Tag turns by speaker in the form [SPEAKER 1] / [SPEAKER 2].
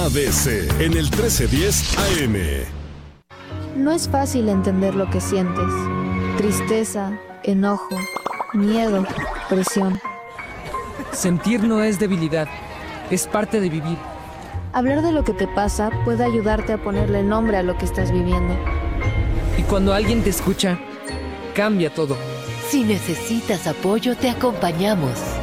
[SPEAKER 1] ABC en el 1310 AM.
[SPEAKER 2] No es fácil entender lo que sientes. Tristeza, enojo, miedo, presión.
[SPEAKER 3] Sentir no es debilidad, es parte de vivir.
[SPEAKER 2] Hablar de lo que te pasa puede ayudarte a ponerle nombre a lo que estás viviendo.
[SPEAKER 3] Y cuando alguien te escucha, cambia todo.
[SPEAKER 4] Si necesitas apoyo, te acompañamos.